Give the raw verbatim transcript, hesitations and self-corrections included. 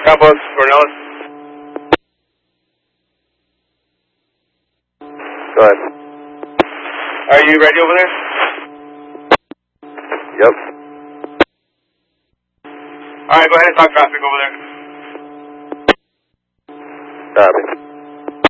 Campos, Cornelis. Go ahead. Are you ready over there? Yep. Alright, go ahead and talk traffic over there. Copy.